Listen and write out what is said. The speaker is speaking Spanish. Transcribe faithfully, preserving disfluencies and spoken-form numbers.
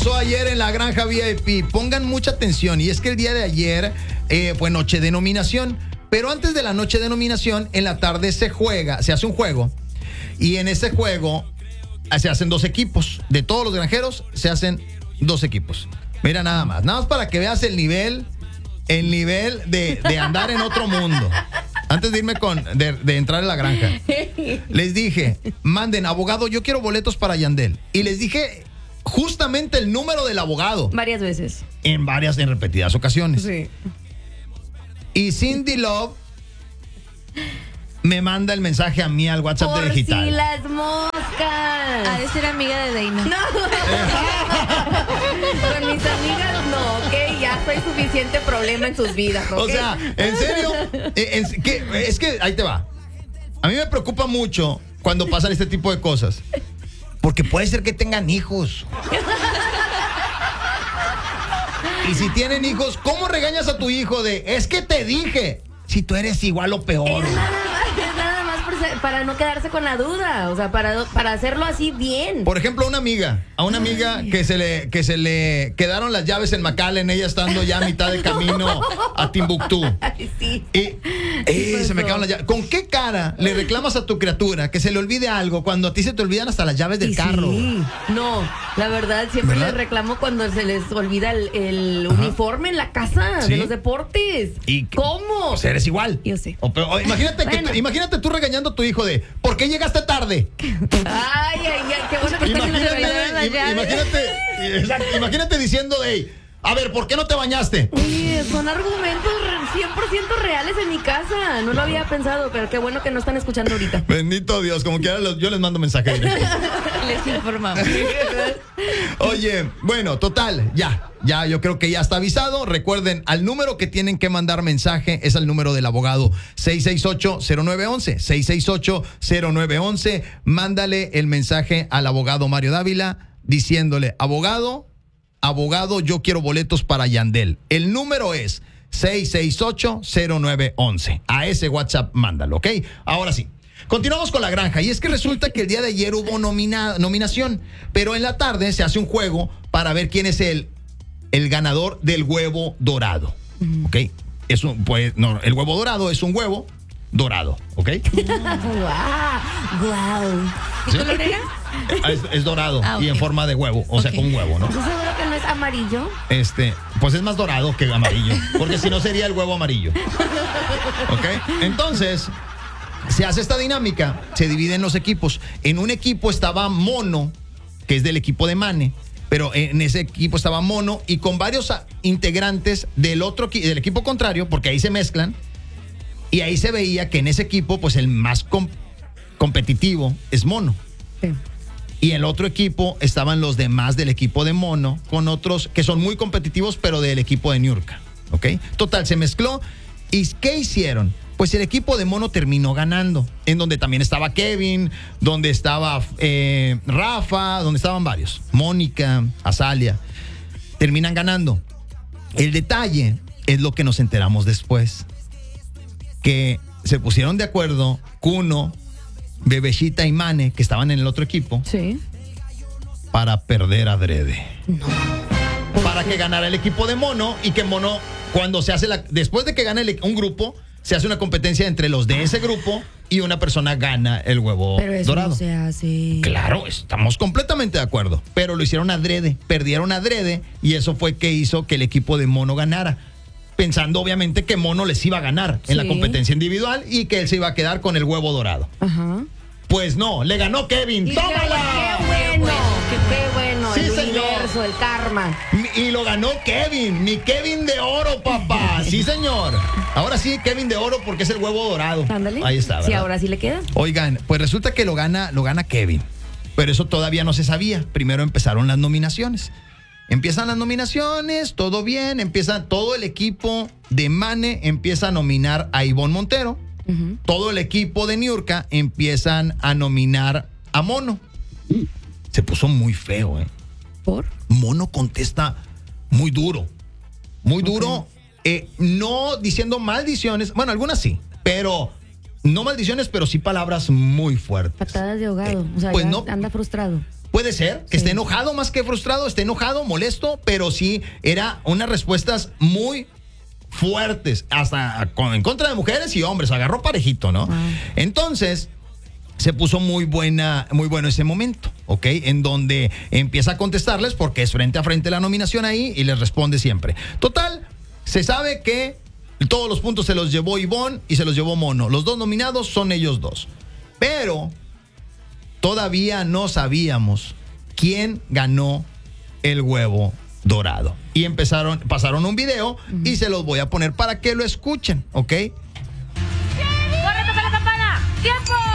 pasó ayer en la Granja V I P? Pongan mucha atención. Y es que el día de ayer eh, fue noche de nominación. Pero antes de la noche de nominación, en la tarde se juega, se hace un juego. Y en ese juego se hacen dos equipos. De todos los granjeros, se hacen dos equipos. Mira nada más. Nada más para que veas el nivel, el nivel de, de andar en otro mundo. Antes de irme con, de, de entrar en la granja, les dije, manden, abogado, yo quiero boletos para Yandel. Y les dije justamente el número del abogado. Varias veces. En varias, en repetidas ocasiones. Sí. Y Cindy Love me manda el mensaje a mí al WhatsApp Por de Digital. si las moscas. Ha de ser amiga de Deina. No. Con mis amigas no, ok, ya fue suficiente problema en sus vidas, ¿ok? O sea, en serio, eh, en- que- es que ahí te va. A mí me preocupa mucho cuando pasan este tipo de cosas. Porque puede ser que tengan hijos. Y si tienen hijos, ¿cómo regañas a tu hijo de, es que te dije? Si tú eres igual o peor. Es nada más, es nada más por ser- para no quedarse con la duda, o sea, para, para hacerlo así bien. Por ejemplo, a una amiga, a una amiga que se le que se le quedaron las llaves en McAllen, ella estando ya a mitad de camino a Timbuktu. Ay, sí. Y eh, se me quedaron las llaves. ¿Con qué cara le reclamas a tu criatura que se le olvide algo cuando a ti se te olvidan hasta las llaves del Y carro? sí. No, la verdad, siempre ¿Verdad? les reclamo cuando se les olvida el, el uniforme en la casa ¿Sí? de los deportes. ¿Y qué? ¿Cómo? O sea, eres igual. Yo sé. O peor, o imagínate, que Bueno. tú, imagínate tú regañando a tu hijo de, ¿por qué llegaste tarde? Ay, ay, ay, qué bueno que ustedes me Imagínate, regalaron las im- llaves. imagínate, exacto, imagínate diciendo de, a ver, ¿por qué no te bañaste? Oye, son argumentos re- cien por ciento reales en mi casa. No lo había pensado, pero qué bueno que no están escuchando ahorita. Bendito Dios, como quiera los- yo les mando mensaje directo. Les informamos. Oye, bueno, total, ya, ya, yo creo que ya está avisado. Recuerden, al número que tienen que mandar mensaje es al número del abogado seis seis ocho, cero nueve once, seis seis ocho, cero nueve once. Mándale el mensaje al abogado Mario Dávila diciéndole, abogado, abogado, yo quiero boletos para Yandel. El número es seis seis ocho, cero nueve once. A ese WhatsApp mándalo, ¿ok? Ahora sí. Continuamos con la granja. Y es que resulta que el día de ayer hubo nomina- nominación, pero en la tarde se hace un juego para ver quién es el, el ganador del huevo dorado. ¿Ok? Es un, pues, no, el huevo dorado es un huevo dorado. ¿Ok? Guau, guau. ¿Sí? ¿Color era? Es, es dorado Ah, y en ok. forma de huevo, o sea, Ok. con huevo, ¿no? ¿Estás seguro que no es amarillo? Este, pues es más dorado que amarillo, porque si no sería el huevo amarillo. ¿Ok? Entonces, se hace esta dinámica, se dividen los equipos. En un equipo estaba Mono, que es del equipo de Mane, pero en ese equipo estaba Mono y con varios a- integrantes del otro equi- del equipo contrario, porque ahí se mezclan, y ahí se veía que en ese equipo, pues el más com- competitivo es Mono. Sí. Y en el otro equipo estaban los demás del equipo de Mono con otros que son muy competitivos, pero del equipo de Niurka. ¿Ok? Total, se mezcló. ¿Y qué hicieron? Pues el equipo de Mono terminó ganando, en donde también estaba Kevin, donde estaba eh, Rafa, donde estaban varios. Mónica, Azalia. Terminan ganando. El detalle es lo que nos enteramos después. Que se pusieron de acuerdo Kuno, Bebecita y Mane, que estaban en el otro equipo, Sí. para perder adrede. Para que ganara el equipo de Mono y que Mono, cuando se hace la. Después de que gana el- un grupo, se hace una competencia entre los de ese grupo y una persona gana el huevo Pero eso dorado. no se hace. Claro, estamos completamente de acuerdo. Pero lo hicieron adrede, perdieron adrede y eso fue que hizo que el equipo de Mono ganara. Pensando obviamente que Mono les iba a ganar en la Sí. competencia individual y que él se iba a quedar con el huevo dorado. Ajá. Pues no, le ganó Kevin. Y qué, ¡Tómala! qué bueno, qué bueno, Sí, el señor. universo, el karma. Mi- Y lo ganó Kevin, mi Kevin de oro, papá. Sí, señor. Ahora sí, Kevin de oro porque es el huevo dorado. Ándale. Ahí está, Sí, ¿verdad? ahora sí le queda. Oigan, pues resulta que lo gana, lo gana Kevin. Pero eso todavía no se sabía. Primero empezaron las nominaciones. Empiezan las nominaciones, todo bien, empieza todo el equipo de Mane empieza a nominar a Ivonne Montero. Ujú. Todo el equipo de Niurka empiezan a nominar a Mono. Se puso muy feo, ¿eh? ¿Por? Mono contesta muy duro. Muy duro. eh, no diciendo maldiciones. Bueno, algunas sí. Pero no maldiciones, pero sí palabras muy fuertes. Patadas de ahogado. O sea, Pues ya no. anda frustrado. Puede ser que Sí. esté enojado más que frustrado, esté enojado, molesto, pero sí era unas respuestas muy fuertes, hasta con- en contra de mujeres y hombres, agarró parejito, ¿no? Wow. Entonces, se puso muy buena, muy bueno ese momento, ¿ok? En donde empieza a contestarles porque es frente a frente la nominación ahí y les responde siempre. Total, se sabe que todos los puntos se los llevó Ivonne y se los llevó Mono. Los dos nominados son ellos dos. Pero todavía no sabíamos quién ganó el huevo dorado. Y empezaron, pasaron un video y se los voy a poner para que lo escuchen, ¿ok? ¡Corre, toca la campana! ¡Tiempo!